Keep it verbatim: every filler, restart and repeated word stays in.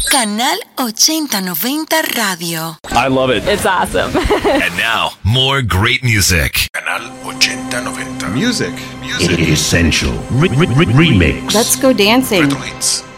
Canal ochenta noventa Radio. I love it. It's awesome. And now, more great music. Canal ochenta noventa. Music. Music. Essential. Re- re- remix. Let's go dancing. Retro hits.